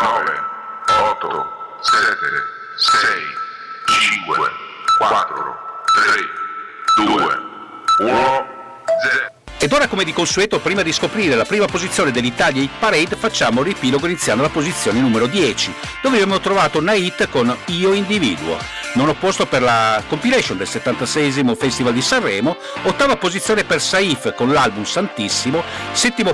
9, 8, 7, 6, 5, 4, 3, 2, 1, 0. Ed ora, come di consueto, prima di scoprire la prima posizione dell'Italia Hit Parade, facciamo un riepilogo iniziando alla posizione numero 10, dove abbiamo trovato una hit con Io Individuo, nono posto per la compilation del 76esimo Festival di Sanremo, ottava posizione per Saif con l'album Santissimo, settimo